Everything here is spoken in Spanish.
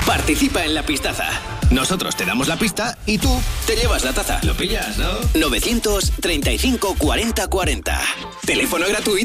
Participa en la pistaza. Nosotros te damos la pista y tú te llevas la taza. ¿Lo pillas, no? 935 40 40. Teléfono gratuito.